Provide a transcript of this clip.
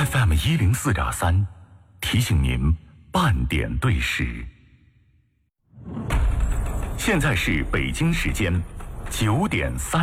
FM104.3，提醒您半点对时。现在是北京时间9点3。